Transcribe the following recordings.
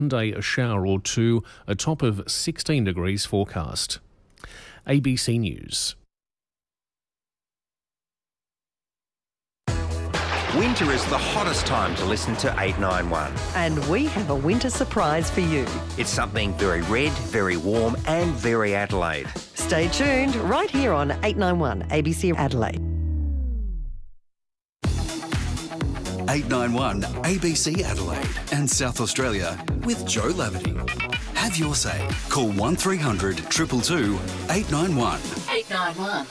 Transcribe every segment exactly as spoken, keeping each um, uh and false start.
Day a shower or two, a top of sixteen degrees forecast. A B C News. Winter is the hottest time to listen to eight nine one. And we have a winter surprise for you. It's something very red, very warm and very Adelaide. Stay tuned right here on eight nine one A B C Adelaide. eight nine one A B C Adelaide and South Australia with Joe Laverty. Have your say. Call one three hundred two two two eight nine one. eight nine one.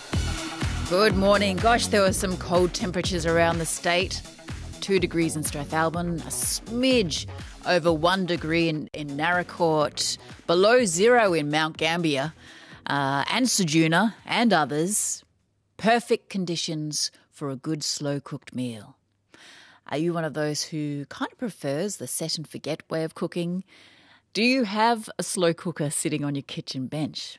Good morning. Gosh, there were some cold temperatures around the state. Two degrees in Strathalbyn, a smidge over one degree in, in Naracoorte, below zero in Mount Gambier uh, and Ceduna and others. Perfect conditions for a good slow-cooked meal. Are you one of those who kind of prefers the set and forget way of cooking? Do you have a slow cooker sitting on your kitchen bench?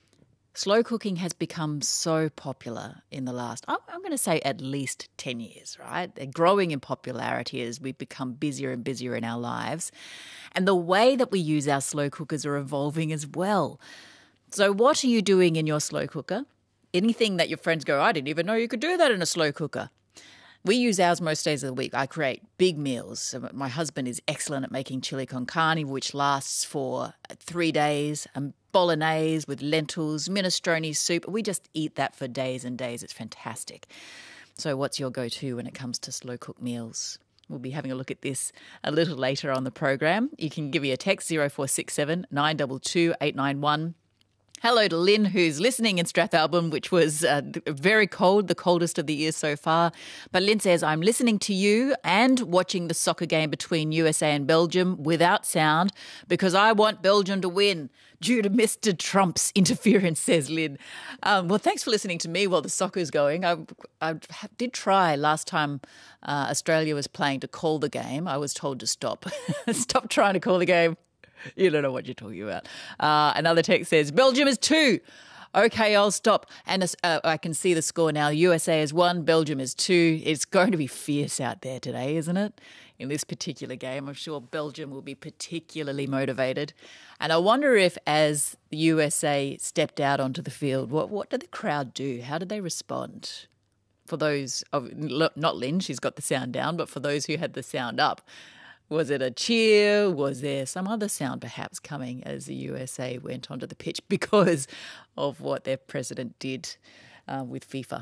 Slow cooking has become so popular in the last, I'm going to say at least ten years, right? They're growing in popularity as we become busier and busier in our lives. And the way that we use our slow cookers are evolving as well. So what are you doing in your slow cooker? Anything that your friends go, I didn't even know you could do that in a slow cooker. We use ours most days of the week. I create big meals. My husband is excellent at making chili con carne, which lasts for three days, and bolognese with lentils, minestrone soup. We just eat that for days and days. It's fantastic. So what's your go-to when it comes to slow-cooked meals? We'll be having a look at this a little later on the program. You can give me a text, zero four six seven nine two two eight nine one. Hello to Lynn, who's listening in Strathalbyn, which was uh, very cold, the coldest of the year so far. But Lynn says, I'm listening to you and watching the soccer game between U S A and Belgium without sound because I want Belgium to win due to Mister Trump's interference, says Lynn. Um, well, thanks for listening to me while the soccer's going. I, I did try last time uh, Australia was playing to call the game. I was told to stop. Stop trying to call the game. You don't know what you're talking about. Uh, another text says, Belgium is two. Okay, I'll stop. And uh, I can see the score now. U S A is one, Belgium is two. It's going to be fierce out there today, isn't it? In this particular game, I'm sure Belgium will be particularly motivated. And I wonder if as the U S A stepped out onto the field, what, what did the crowd do? How did they respond? For those, of, not Lynn, she's got the sound down, but for those who had the sound up, was it a cheer? Was there some other sound perhaps coming as the U S A went onto the pitch because of what their president did uh, with FIFA?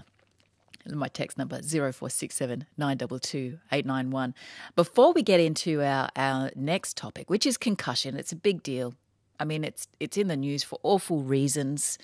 My text number, zero four six seven nine two two eight nine one. Before we get into our, our next topic, which is concussion, it's a big deal. I mean, it's it's in the news for awful reasons.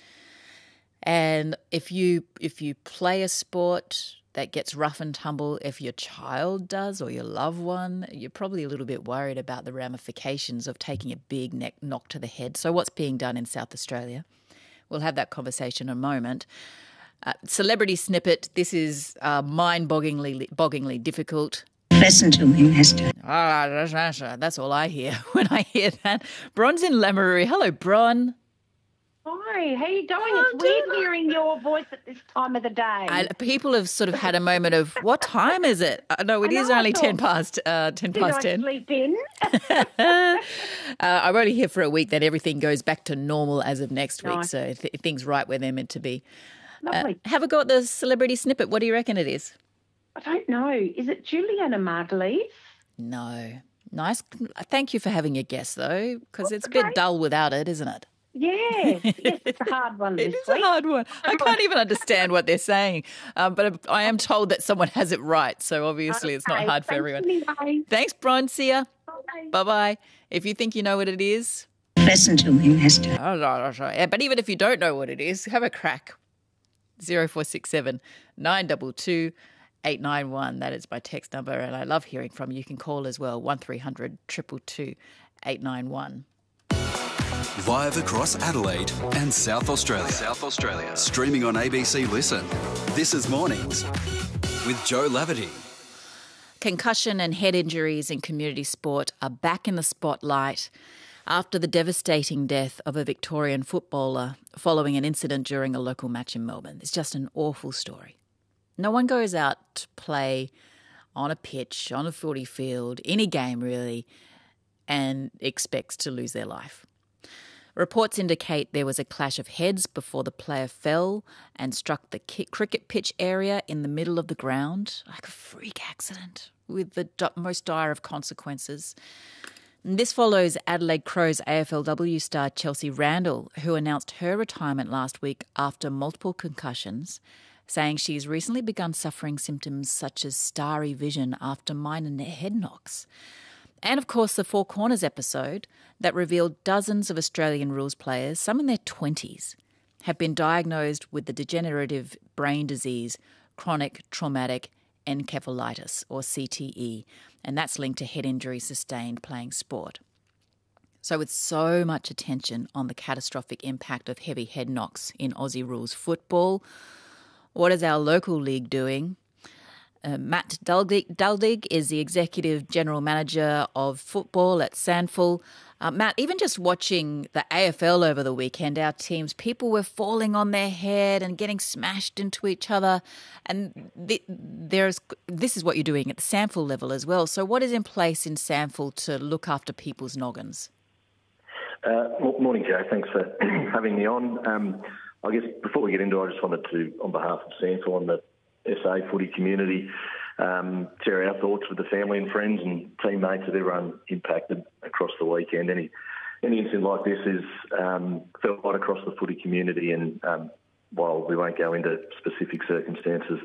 And if you if you play a sport that gets rough and tumble, if your child does or your loved one, you're probably a little bit worried about the ramifications of taking a big neck knock to the head. So what's being done in South Australia? We'll have that conversation in a moment. Uh, celebrity snippet, this is uh, mind-bogglingly bogglingly difficult. Listen to me, mister. Ah, that's all I hear when I hear that. Bron's in Lameroo. Hello, Bron. Hi, how you going? Oh, It's weird good. hearing your voice at this time of the day. I, people have sort of had a moment of, what time is it? Uh, no, it I is know, I only thought, ten past uh, ten Did past I ten. sleep in? uh, I'm only here for a week. Then everything goes back to normal as of next week. Nice. So th- things right where they're meant to be. Lovely. Uh, have a go at the celebrity snippet. What do you reckon it is? I don't know. Is it Juliana Margulies? No. Nice. Thank you for having a guess, though, because it's a Okay. bit dull without it, isn't it? Yes, yes, it's a hard one this It is week. a hard one. I can't even understand what they're saying, um, but I am told that someone has it right, so obviously it's not Okay, hard for thanks everyone. Anyway. Thanks, Bron. See ya. Bye. Bye-bye. If you think you know what it is, Listen to me, mister. oh, no, no, no. Yeah, but even if you don't know what it is, have a crack. zero four six seven nine two two eight nine one. That is my text number, and I love hearing from you. You can call as well, one three hundred two two two eight nine one. Live across Adelaide and South Australia. South Australia. Streaming on A B C Listen. This is Mornings with Joe Laverty. Concussion and head injuries in community sport are back in the spotlight after the devastating death of a Victorian footballer following an incident during a local match in Melbourne. It's just an awful story. No one goes out to play on a pitch, on a footy field, any game really, and expects to lose their life. Reports indicate there was a clash of heads before the player fell and struck the ki- cricket pitch area in the middle of the ground, like a freak accident with the d- most dire of consequences. And this follows Adelaide Crows A F L W star Chelsea Randall, who announced her retirement last week after multiple concussions, saying she's recently begun suffering symptoms such as starry vision after minor head knocks. And, of course, the Four Corners episode that revealed dozens of Australian rules players, some in their twenties, have been diagnosed with the degenerative brain disease chronic traumatic encephalitis, or C T E, and that's linked to head injuries sustained playing sport. So with so much attention on the catastrophic impact of heavy head knocks in Aussie rules football, what is our local league doing? Uh, Matt Duldig, Duldig is the Executive General Manager of football at SANFL. Uh, Matt, even just watching the A F L over the weekend, our teams, people were falling on their head and getting smashed into each other. And the, there's this is what you're doing at the SANFL level as well. So what is in place in SANFL to look after people's noggins? Uh, morning, Joe. Thanks for having me on. Um, I guess before we get into it, I just wanted to, on behalf of SANFL and the S A footy community, um, share our thoughts with the family and friends and teammates of everyone impacted across the weekend. Any any incident like this is um, felt right across the footy community, and um, while we won't go into specific circumstances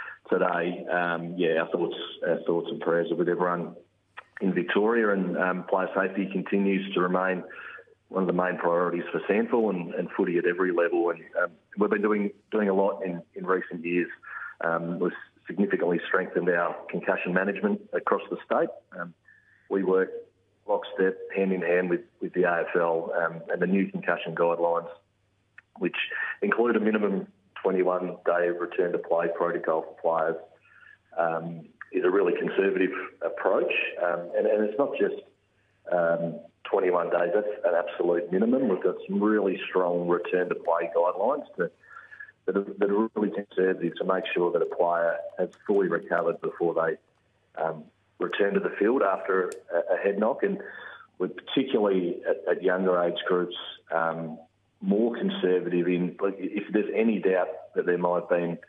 today, um, yeah, our thoughts, our thoughts and prayers are with everyone in Victoria, and um, player safety continues to remain one of the main priorities for SANFL and, and footy at every level. And um, we've been doing doing a lot in, in recent years. Um, we've significantly strengthened our concussion management across the state. Um, we work lockstep, hand in hand with, with the A F L um, and the new concussion guidelines, which include a minimum twenty-one day return to play protocol for players, um, is a really conservative approach. Um, and, and it's not just um, twenty-one days, that's an absolute minimum. We've got some really strong return to play guidelines to That are, that are really conservative to make sure that a player has fully recovered before they um, return to the field after a, a head knock. And we're particularly at, at younger age groups um, more conservative in, like, if there's any doubt that there might have been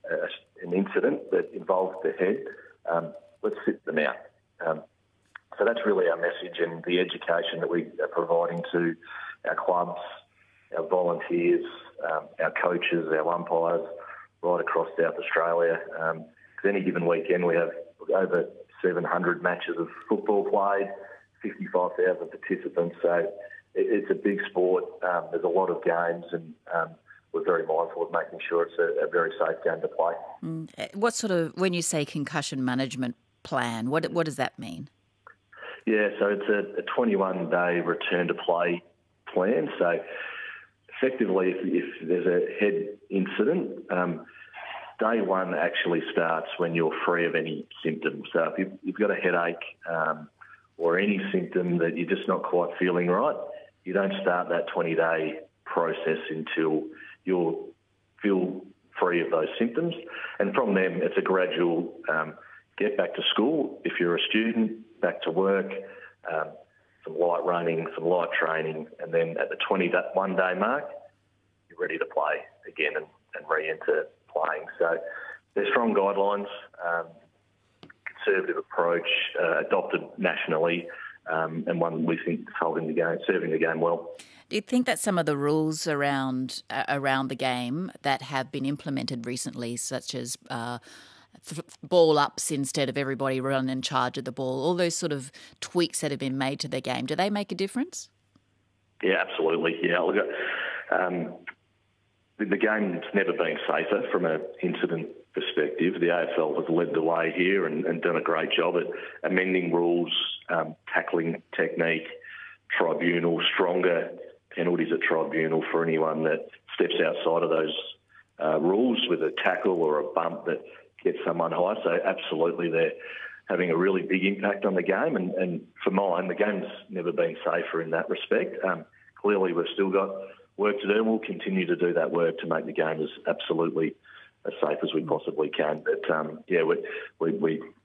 a, an incident that involved the head, um, let's sit them out. Um, so that's really our message, and the education that we are providing to our clubs, our volunteers, um, our coaches, our umpires, right across South Australia. Um, any given weekend we have over seven hundred matches of football played, fifty-five thousand participants. So it, it's a big sport. Um, there's a lot of games, and um, we're very mindful of making sure it's a, a very safe game to play. Mm. What sort of, when you say concussion management plan, what what does that mean? Yeah, so it's a, a twenty-one day return to play plan. So effectively, if, if there's a head incident, um, day one actually starts when you're free of any symptoms. So if you've, you've got a headache um, or any symptom that you're just not quite feeling right, you don't start that twenty day process until you'll feel free of those symptoms. And from them, it's a gradual um, get back to school if you're a student, back to work, um, some light running, some light training, and then at the twenty-one day mark, you're ready to play again and, and re-enter playing. So there's strong guidelines, um, conservative approach, uh, adopted nationally, um, and one we think is holding the game, serving the game well. Do you think that some of the rules around uh, around the game that have been implemented recently, such as uh, th- ball ups instead of everybody running in charge of the ball, all those sort of tweaks that have been made to the game, do they make a difference? Yeah, absolutely. Yeah, look, um, the, the game's never been safer from an incident perspective. The A F L has led the way here and, and done a great job at amending rules, um, tackling technique, tribunal, stronger penalties at tribunal for anyone that steps outside of those uh, rules with a tackle or a bump that gets someone high. So absolutely they're having a really big impact on the game. And, and for mine, the game's never been safer in that respect. Um, clearly we've still got work to do, and we'll continue to do that work to make the game as absolutely as safe as we possibly can. But um, yeah, we, we, we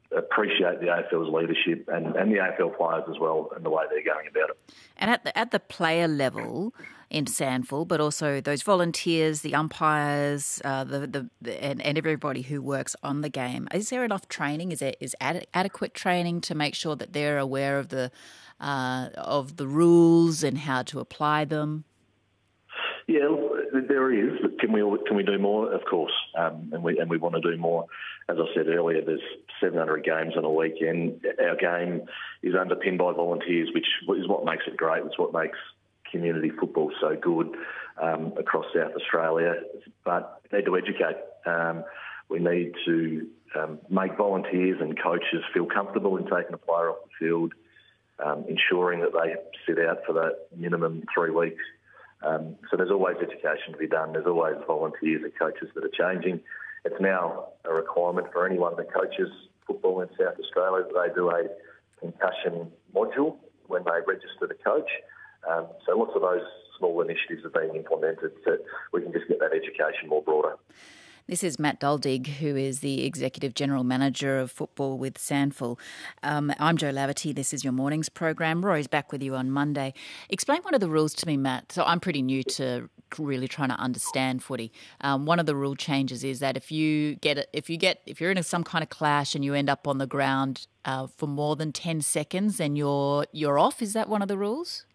appreciate the A F L's leadership and, and the A F L players as well and the way they're going about it. And at the, at the player level in SANFL, but also those volunteers, the umpires, uh, the, the, the and, and everybody who works on the game, is there enough training? Is there is ad- adequate training to make sure that they're aware of the uh, of the rules and how to apply them? Yeah, look, there is. But can we can we do more? Of course, um, and we and we want to do more. As I said earlier, there's seven hundred games on a weekend. Our game is underpinned by volunteers, which is what makes it great. It's what makes community football so good um, across South Australia. But we need to educate. Um, we need to um, make volunteers and coaches feel comfortable in taking a player off the field, um, ensuring that they sit out for that minimum three weeks. Um, so there's always education to be done. There's always volunteers and coaches that are changing. It's now a requirement for anyone that coaches football in South Australia that they do a concussion module when they register to coach. Um, so lots of those small initiatives are being implemented so we can just get that education more broader. This is Matt Duldig, who is the Executive General Manager of Football with SANFL. Um, I'm Jo Laverty. This is your morning's program. Rory's back with you on Monday. Explain one of the rules to me, Matt. So I'm pretty new to really trying to understand footy. Um, one of the rule changes is that if you get if you get if you're in a, some kind of clash and you end up on the ground uh, for more than ten seconds, then you're you're off. Is that one of the rules?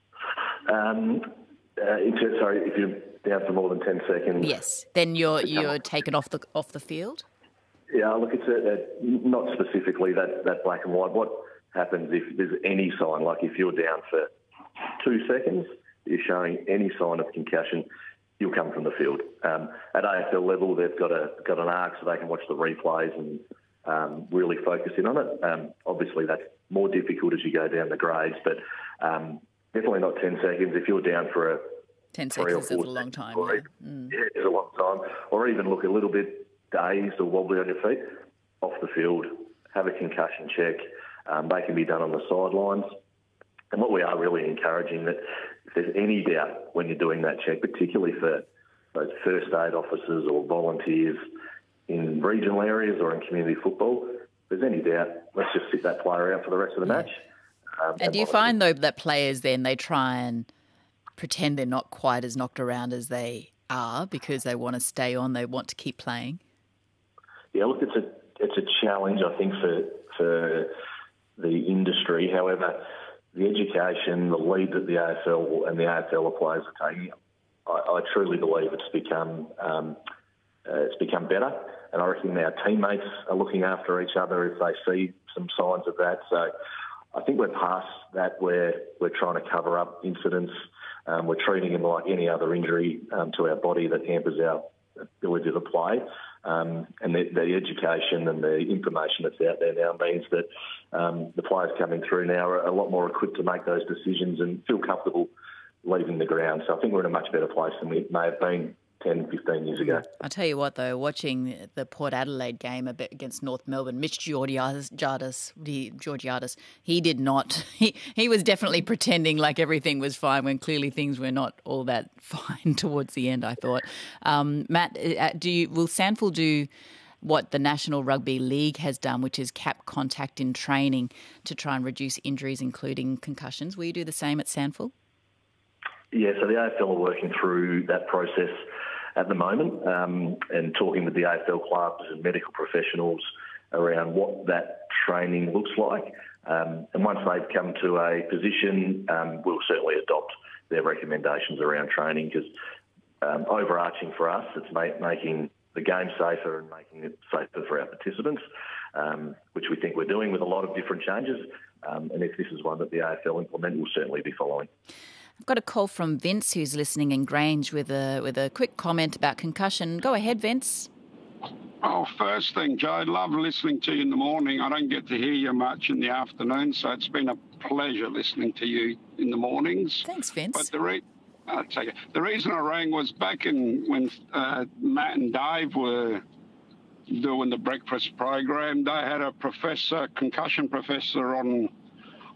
Um, uh, sorry, if you're down for more than ten seconds. Yes, then you're you're taken off the off the field. Yeah, look, it's a, a, not specifically that, that black and white. What happens if there's any sign, like if you're down for two seconds, you're showing any sign of concussion, you'll come from the field. Um, at A F L level, they've got a got an arc so they can watch the replays and um, really focus in on it. Um, obviously, that's more difficult as you go down the grades, but um, definitely not ten seconds. If you're down for a ten seconds is a long time. Yeah. Yeah. Mm. yeah, it's a long time. Or even look a little bit dazed or wobbly on your feet, off the field, have a concussion check. Um, they can be done on the sidelines. And what we are really encouraging that if there's any doubt when you're doing that check, particularly for those first aid officers or volunteers in regional areas or in community football, if there's any doubt, let's just sit that player out for the rest of the match. Um, and do you find, though, that players then, they try and pretend they're not quite as knocked around as they are because they want to stay on, they want to keep playing? Yeah, look, it's a it's a challenge, I think, for for the industry. However, the education, the lead that the A F L and the A F L players are taking, I, I truly believe it's become um, uh, it's become better. And I reckon our teammates are looking after each other if they see some signs of that. So I think we're past that where we're trying to cover up incidents. Um, we're treating them like any other injury um, to our body that hampers our ability to play. Um, and the, the education and the information that's out there now means that um, the players coming through now are a lot more equipped to make those decisions and feel comfortable leaving the ground. So I think we're in a much better place than we may have been ten, fifteen years ago. I'll tell you what, though, watching the Port Adelaide game a bit against North Melbourne, Mitch Georgiadis, he, Georgiadis, he did not, he, he was definitely pretending like everything was fine when clearly things were not all that fine towards the end, I thought. Um, Matt, do you, will SANFL do what the National Rugby League has done, which is cap contact in training to try and reduce injuries, including concussions? Will you do the same at SANFL? Yeah, so the A F L are working through that process at the moment um, and talking with the A F L clubs and medical professionals around what that training looks like. Um, and once they've come to a position, um, we'll certainly adopt their recommendations around training because um, overarching for us, it's ma- making the game safer and making it safer for our participants, um, which we think we're doing with a lot of different changes. Um, and if this is one that the A F L implement, we'll certainly be following. I've got a call from Vince, who's listening in Grange, with a with a quick comment about concussion. Go ahead, Vince. Oh, first thing, Joe, I love listening to you in the morning. I don't get to hear you much in the afternoon, so it's been a pleasure listening to you in the mornings. Thanks, Vince. But the, re- I'll take it. the reason I rang was back in when uh, Matt and Dave were doing the breakfast program, they had a professor, concussion professor on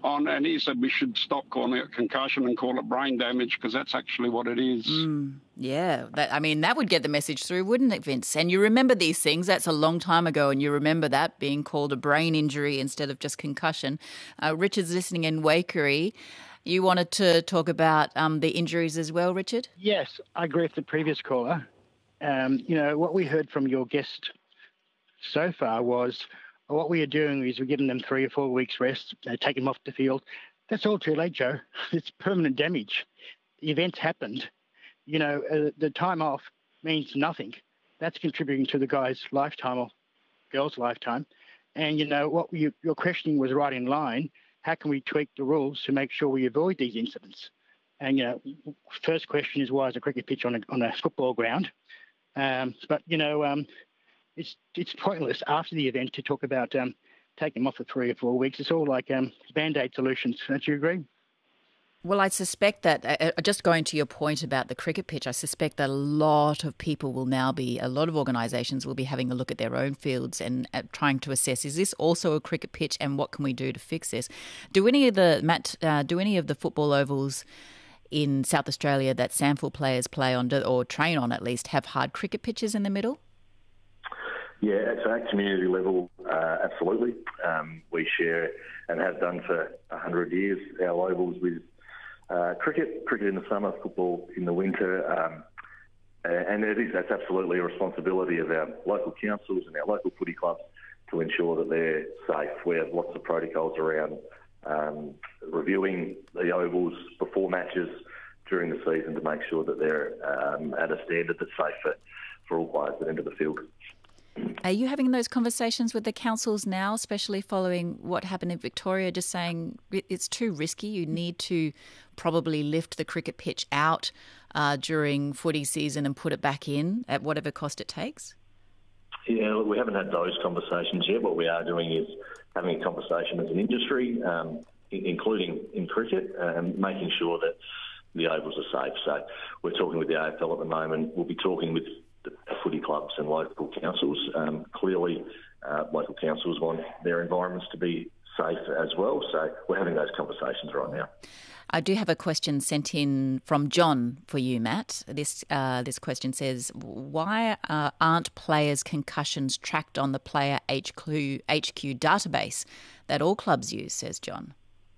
on, and he said we should stop calling it concussion and call it brain damage, because that's actually what it is. Mm, yeah, that, I mean, that would get the message through, wouldn't it, Vince? And you remember these things. That's a long time ago, and you remember that being called a brain injury instead of just concussion. Uh, Richard's listening in Waikerie. You wanted to talk about um, the injuries as well, Richard? Yes, I agree with the previous caller. Um, you know, what we heard from your guest so far was what we are doing is we're giving them three or four weeks rest, uh, taking them off the field. That's all too late, Joe. It's permanent damage. The event's happened. You know, uh, the time off means nothing. That's contributing to the guy's lifetime or girl's lifetime. And, you know, what you, your questioning was right in line. How can we tweak the rules to make sure we avoid these incidents? And, you know, first question is, why is a cricket pitch on a, on a football ground? Um, but, you know, um, it's it's pointless after the event to talk about um, taking them off for three or four weeks. It's all like um, Band-Aid solutions. Don't you agree? Well, I suspect that, uh, just going to your point about the cricket pitch, I suspect that a lot of people will now be, a lot of organisations will be having a look at their own fields and uh, trying to assess, is this also a cricket pitch and what can we do to fix this? Do any of the, Matt, uh, do any of the football ovals in South Australia that SANFL players play on, or train on at least, have hard cricket pitches in the middle? Yeah, so at community level, uh, absolutely. Um, we share and have done for one hundred years our ovals with uh, cricket, cricket in the summer, football in the winter. Um, and it is, that's absolutely a responsibility of our local councils and our local footy clubs to ensure that they're safe. We have lots of protocols around um, reviewing the ovals before matches during the season to make sure that they're um, at a standard that's safe for, for all players that enter the field. Are you having those conversations with the councils now, especially following what happened in Victoria, just saying it's too risky, you need to probably lift the cricket pitch out uh, during footy season and put it back in at whatever cost it takes? Yeah, look, we haven't had those conversations yet. What we are doing is having a conversation as an industry, um, including in cricket, and making sure that the ovals are safe. So we're talking with the A F L at the moment. We'll be talking with the footy clubs and local councils. Um, clearly, uh, local councils want their environments to be safe as well. So we're having those conversations right now. I do have a question sent in from John for you, Matt. This uh, this question says, why uh, aren't players' concussions tracked on the player H Q, H Q database that all clubs use, says John?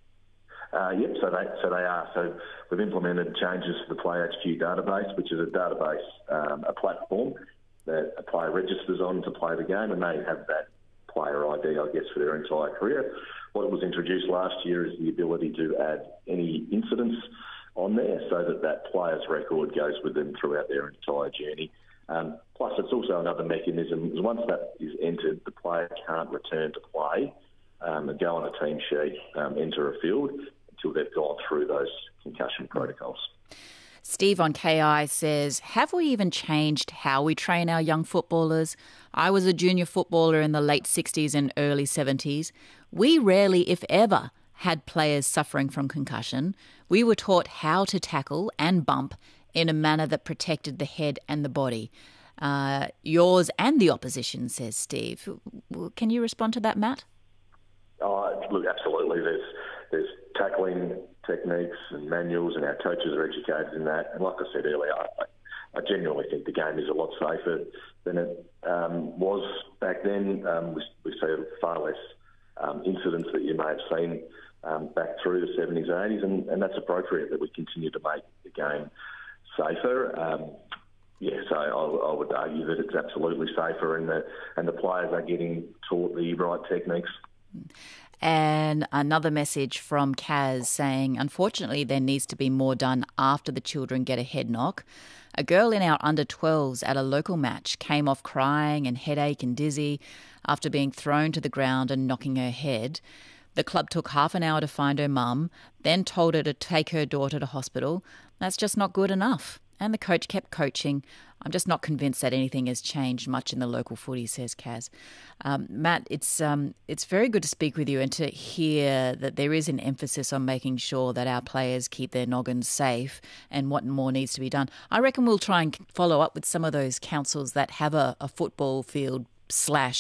Uh, yep, so they so they are. So we've implemented changes to the Player H Q database, which is a database, um, a platform that a player registers on to play the game, and they have that player I D, I guess, for their entire career. What was introduced last year is the ability to add any incidents on there so that that player's record goes with them throughout their entire journey. Um, plus, it's also another mechanism. Once that is entered, the player can't return to play um, and go on a team sheet, um, enter a field until they've gone through those concussion protocols. Steve on K I says, have we even changed how we train our young footballers? I was a junior footballer in the late sixties and early seventies. We rarely, if ever, had players suffering from concussion. We were taught how to tackle and bump in a manner that protected the head and the body. Uh, yours and the opposition, says Steve. Can you respond to that, Matt? Oh, look, absolutely. There's there's tackling techniques and manuals, and our coaches are educated in that. And like I said earlier, I, I genuinely think the game is a lot safer than it um, was back then. Um, we, we see far less um, incidents that you may have seen um, back through the seventies and eighties, and, and that's appropriate that we continue to make the game safer. Um, yeah, so I, I would argue that it's absolutely safer, and the and the players are getting taught the right techniques. And another message from Kaz saying, unfortunately, there needs to be more done after the children get a head knock. A girl in our under twelves at a local match came off crying and headache and dizzy after being thrown to the ground and knocking her head. The club took half an hour to find her mum, then told her to take her daughter to hospital. That's just not good enough. And the coach kept coaching. I'm just not convinced that anything has changed much in the local footy, says Kaz. Um, Matt, it's um, it's very good to speak with you and to hear that there is an emphasis on making sure that our players keep their noggins safe and what more needs to be done. I reckon we'll try and follow up with some of those councils that have a, a football field slash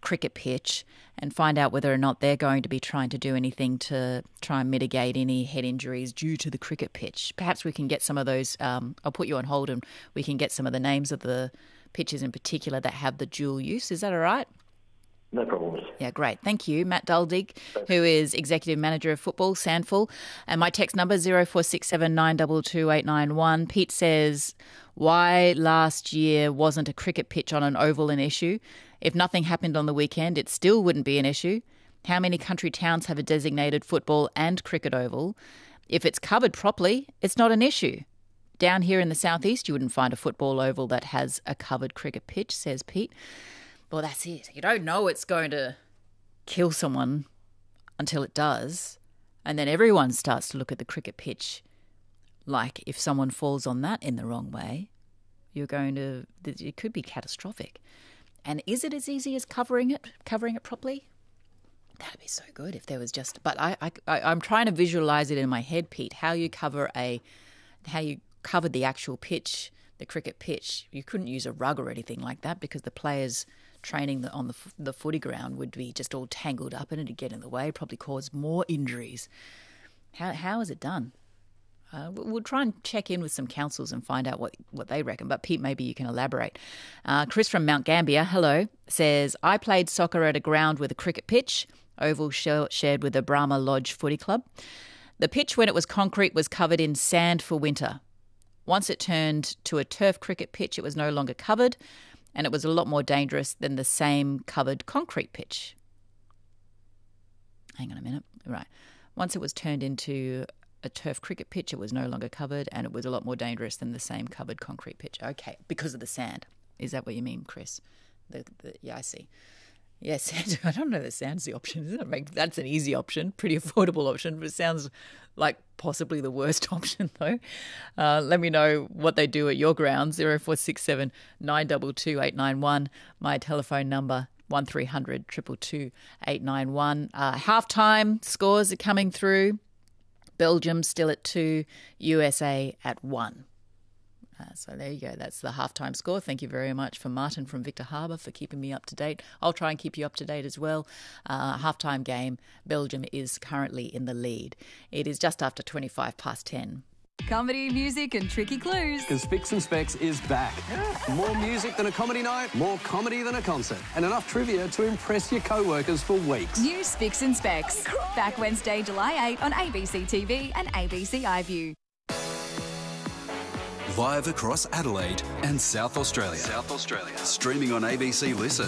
cricket pitch and find out whether or not they're going to be trying to do anything to try and mitigate any head injuries due to the cricket pitch. Perhaps we can get some of those, um, I'll put you on hold and we can get some of the names of the pitches in particular that have the dual use. Is that all right? No problems. Yeah, great. Thank you. Matt Duldig, who is Executive Manager of Football, Sandful. And my text number, zero four six seven nine two two eight nine one. Pete says, why last year wasn't a cricket pitch on an oval an issue? If nothing happened on the weekend, it still wouldn't be an issue. How many country towns have a designated football and cricket oval? If it's covered properly, it's not an issue. Down here in the southeast, you wouldn't find a football oval that has a covered cricket pitch, says Pete. Well, that's it. You don't know it's going to kill someone until it does. And then everyone starts to look at the cricket pitch like if someone falls on that in the wrong way, you're going to, it could be catastrophic. And is it as easy as covering it, covering it properly? That'd be so good if there was just, but I, I, I'm trying to visualize it in my head, Pete, how you cover a, how you covered the actual pitch, the cricket pitch. You couldn't use a rug or anything like that because the players training the, on the the footy ground would be just all tangled up and it'd get in the way, probably cause more injuries. How how is it done? Uh, we'll try and check in with some councils and find out what, what they reckon. But Pete, maybe you can elaborate. Uh, Chris from Mount Gambier, hello, says, I played soccer at a ground with a cricket pitch, oval shared with the Brahma Lodge Footy Club. The pitch, when it was concrete, was covered in sand for winter. Once it turned to a turf cricket pitch, it was no longer covered, and it was a lot more dangerous than the same covered concrete pitch. Hang on a minute. Right. Once it was turned into a turf cricket pitch, it was no longer covered, and it was a lot more dangerous than the same covered concrete pitch. Okay, because of the sand. Is that what you mean, Chris? The, the, yeah, I see. Yes, I don't know that sand's the option. Isn't it? That's an easy option, pretty affordable option, but it sounds like possibly the worst option, though. Uh, let me know what they do at your ground, zero four six seven nine two two eight nine one. My telephone number, one three hundred two two two eight nine one. Uh, halftime scores are coming through. Belgium still at two, U S A at one. Uh, so there you go. That's the halftime score. Thank you very much for Martin from Victor Harbour for keeping me up to date. I'll try and keep you up to date as well. Uh, halftime game, Belgium is currently in the lead. It is just after twenty-five past ten. Comedy, music and tricky clues. Because Spicks and Specs is back. More music than a comedy night, more comedy than a concert, and enough trivia to impress your co-workers for weeks. New Spicks and Specs. Back Wednesday, July eighth on A B C T V and A B C iView. Live across Adelaide and South Australia. South Australia. Streaming on A B C Listen.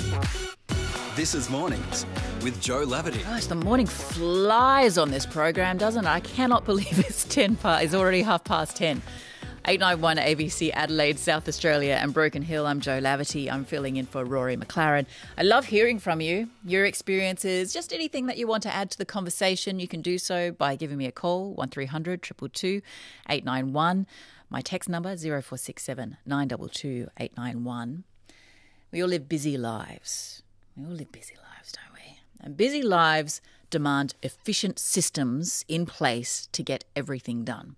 This is Mornings with Joe Laverty. Gosh, the morning flies on this program, doesn't it? I cannot believe it's ten past. It's already half past ten. eight nine one A B C Adelaide, South Australia and Broken Hill. I'm Joe Laverty. I'm filling in for Rory McLaren. I love hearing from you, your experiences, just anything that you want to add to the conversation. You can do so by giving me a call, one three hundred two two two eight nine one. My text number, zero four six seven nine two two eight nine one. We all live busy lives. We all live busy lives, don't we? And busy lives demand efficient systems in place to get everything done.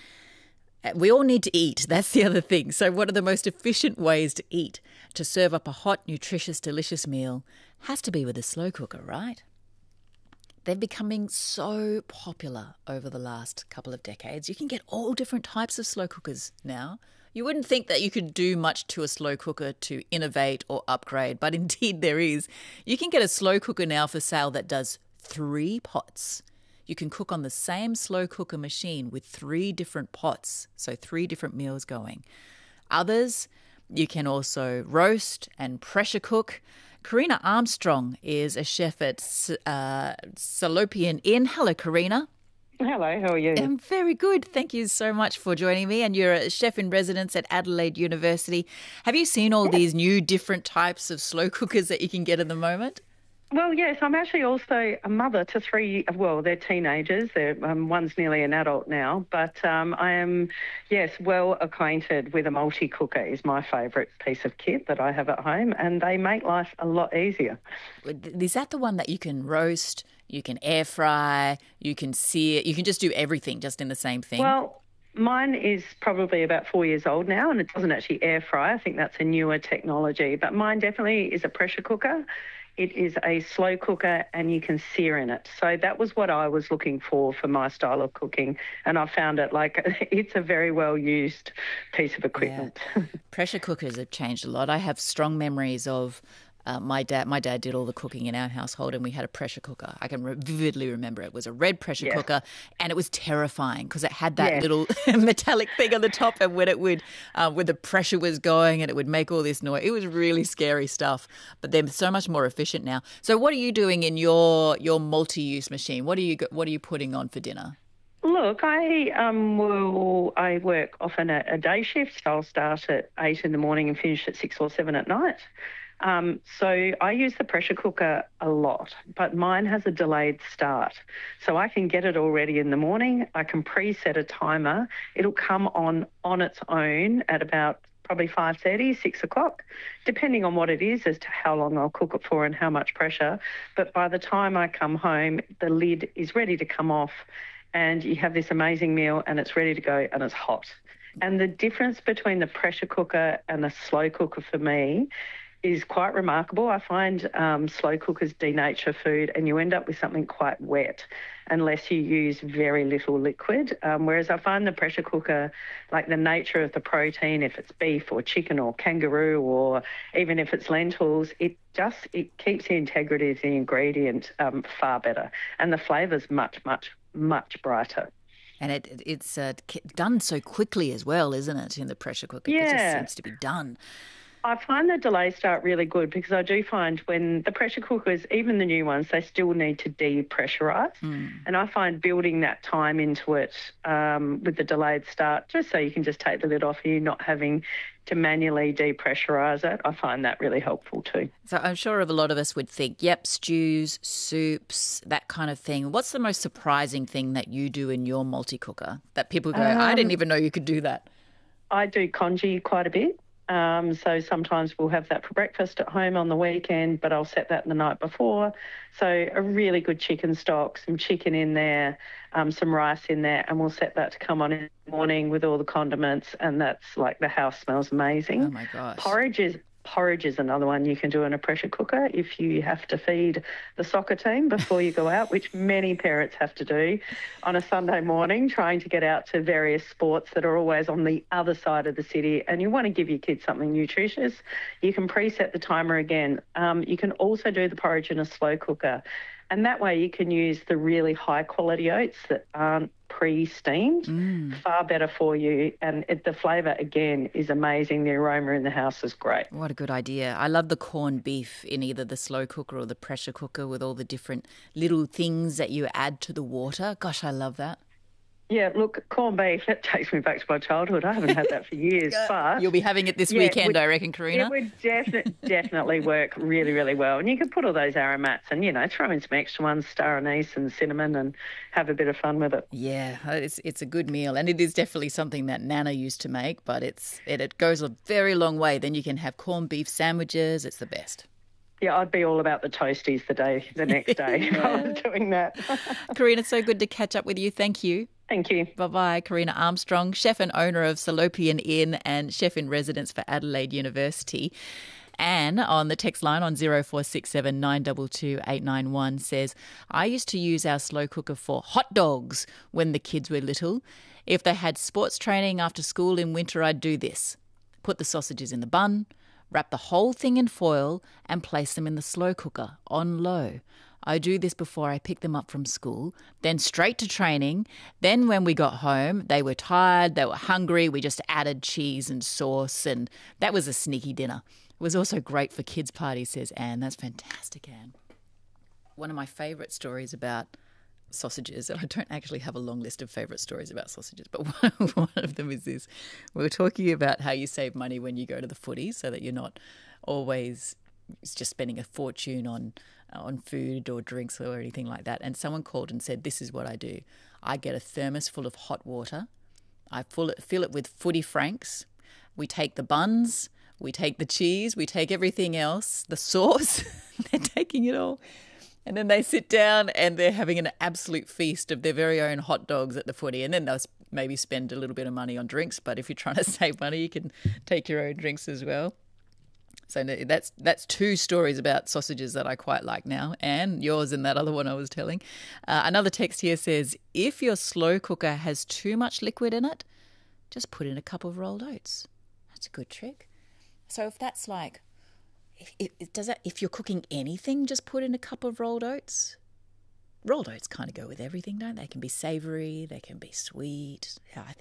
We all need to eat. That's the other thing. So what are the most efficient ways to eat? To serve up a hot, nutritious, delicious meal has to be with a slow cooker, right? They're becoming so popular over the last couple of decades. You can get all different types of slow cookers now. You wouldn't think that you could do much to a slow cooker to innovate or upgrade, but indeed there is. You can get a slow cooker now for sale that does three pots. You can cook on the same slow cooker machine with three different pots, so three different meals going. Others, you can also roast and pressure cook. Karina Armstrong is a chef at uh, Salopian Inn. Hello, Karina. Hello, how are you? I'm very good. Thank you so much for joining me. And you're a chef in residence at Adelaide University. Have you seen all these new different types of slow cookers that you can get at the moment? Well, yes, I'm actually also a mother to three, well, they're teenagers. They're, um, one's nearly an adult now. But um, I am, yes, well acquainted with a multi-cooker is my favourite piece of kit that I have at home, and they make life a lot easier. Is that the one that you can roast, you can air fry, you can sear, you can just do everything just in the same thing? Well, mine is probably about four years old now, and it doesn't actually air fry. I think that's a newer technology. But mine definitely is a pressure cooker. It is a slow cooker and you can sear in it. So that was what I was looking for for my style of cooking. And I found it like it's a very well used piece of equipment. Yeah. Pressure cookers have changed a lot. I have strong memories of Uh, my dad my dad did all the cooking in our household, and we had a pressure cooker. I can re- vividly remember it. It was a red pressure Yeah. cooker, and it was terrifying because it had that Yes. little metallic thing on the top, and when it would, uh, when the pressure was going, and it would make all this noise. It was really scary stuff. But they're so much more efficient now. So, what are you doing in your your multi-use machine? What are you what are you putting on for dinner? Look, I um will I work often a, a day shift. I'll start at eight in the morning and finish at six or seven at night. Um, so I use the pressure cooker a lot, but mine has a delayed start. So I can get it all ready in the morning. I can preset a timer. It'll come on on its own at about probably five thirty, six o'clock, depending on what it is as to how long I'll cook it for and how much pressure. But by the time I come home, the lid is ready to come off and you have this amazing meal and it's ready to go and it's hot. And the difference between the pressure cooker and the slow cooker for me is quite remarkable. I find um, slow cookers denature food and you end up with something quite wet unless you use very little liquid. Um, whereas I find the pressure cooker, like the nature of the protein, if it's beef or chicken or kangaroo or even if it's lentils, it just it keeps the integrity of the ingredient um, far better. And the flavour's much, much, much brighter. And it it's uh, done so quickly as well, isn't it, in the pressure cooker? Yeah. It just seems to be done. I find the delay start really good because I do find when the pressure cookers, even the new ones, they still need to depressurise. Mm. And I find building that time into it um, with the delayed start, just so you can just take the lid off and you're not having to manually depressurise it, I find that really helpful too. So I'm sure of a lot of us would think, yep, stews, soups, that kind of thing. What's the most surprising thing that you do in your multi-cooker that people go, Um, I didn't even know you could do that? I do congee quite a bit. Um, so sometimes we'll have that for breakfast at home on the weekend, but I'll set that the night before. So a really good chicken stock, some chicken in there, um, some rice in there, and we'll set that to come on in the morning with all the condiments, and that's like the house smells amazing. Oh, my gosh. Porridge is Porridge is another one you can do in a pressure cooker if you have to feed the soccer team before you go out, which many parents have to do on a Sunday morning, trying to get out to various sports that are always on the other side of the city, and you want to give your kids something nutritious. You can preset the timer again. Um, you can also do the porridge in a slow cooker, and that way you can use the really high quality oats that aren't pre-steamed, Mm. far better for you. And it, the flavour, again, is amazing. The aroma in the house is great. What a good idea. I love the corned beef in either the slow cooker or the pressure cooker with all the different little things that you add to the water. Gosh, I love that. Yeah, look, corned beef, that takes me back to my childhood. I haven't had that for years, but... You'll be having it this yeah, weekend, would, I reckon, Karina. It would defi- definitely work really, really well. And you can put all those aromats and, you know, throw in some extra ones, star anise and cinnamon, and have a bit of fun with it. Yeah, it's it's a good meal, and it is definitely something that Nana used to make, but it's it, it goes a very long way. Then you can have corned beef sandwiches. It's the best. Yeah, I'd be all about the toasties the day, the next day if I was doing that. Karina, it's so good to catch up with you. Thank you. Thank you. Bye-bye. Karina Armstrong, chef and owner of Salopian Inn and chef in residence for Adelaide University. Anne on the text line on zero four six seven nine two two eight nine one says, I used to use our slow cooker for hot dogs when the kids were little. If they had sports training after school in winter, I'd do this. Put the sausages in the bun, wrap the whole thing in foil and place them in the slow cooker on low. I do this before I pick them up from school, then straight to training. Then when we got home, they were tired, they were hungry. We just added cheese and sauce, and that was a sneaky dinner. It was also great for kids' parties, says Anne. That's fantastic, Anne. One of my favourite stories about sausages, and I don't actually have a long list of favourite stories about sausages, but one, one of them is this. We were talking about how you save money when you go to the footy so that you're not always just spending a fortune on on food or drinks or anything like that. And someone called and said, this is what I do. I get a thermos full of hot water. I fill it, fill it with footy franks. We take the buns, we take the cheese, we take everything else, the sauce. They're taking it all. And then they sit down and they're having an absolute feast of their very own hot dogs at the footy. And then they'll maybe spend a little bit of money on drinks. But if you're trying to save money, you can take your own drinks as well. So that's that's two stories about sausages that I quite like now, and yours and that other one I was telling. Uh, another text here says, if your slow cooker has too much liquid in it, just put in a cup of rolled oats. That's a good trick. So if that's like, if, if, does that, if you're cooking anything, just put in a cup of rolled oats. Rolled oats kind of go with everything, don't they? They can be savoury, they can be sweet. Yeah, I think